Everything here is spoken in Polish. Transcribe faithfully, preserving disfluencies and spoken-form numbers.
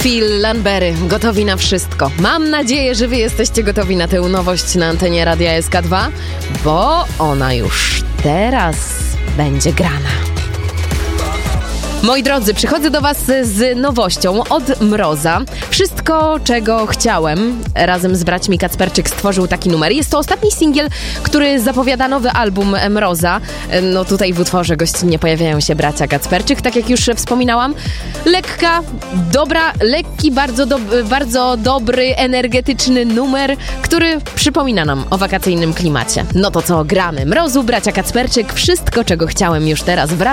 Phil Lanbery, gotowi na wszystko. Mam nadzieję, że wy jesteście gotowi na tę nowość na antenie Radia S K dwa, bo ona już teraz będzie grana. Moi drodzy, przychodzę do was z nowością od Mroza. Wszystko, czego chciałem. Razem z braćmi Kacperczyk stworzył taki numer. Jest to ostatni singiel, który zapowiada nowy album Mroza. No tutaj w utworze gościnnie pojawiają się bracia Kacperczyk, tak jak już wspominałam. Lekka, dobra, lekki, bardzo, do, bardzo dobry, energetyczny numer, który przypomina nam o wakacyjnym klimacie. No to co, gramy. Mrozu, bracia Kacperczyk, wszystko, czego chciałem już teraz w